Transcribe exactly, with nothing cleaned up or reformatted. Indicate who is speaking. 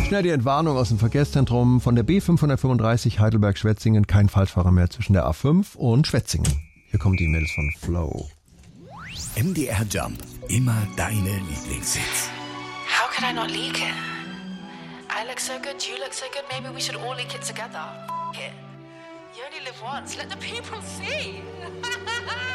Speaker 1: Schnell die Entwarnung aus dem Verkehrszentrum von der B fünfhundertfünfunddreißig Heidelberg-Schwetzingen. Kein Falschfahrer mehr zwischen der A fünf und Schwetzingen. Hier kommen die Mails von Flo.
Speaker 2: M D R Jump. Immer deine Lieblingshits.
Speaker 3: How could I not leak it? I look so good, you look so good, maybe we should all leak it together. F- it. You only live once, let the people see.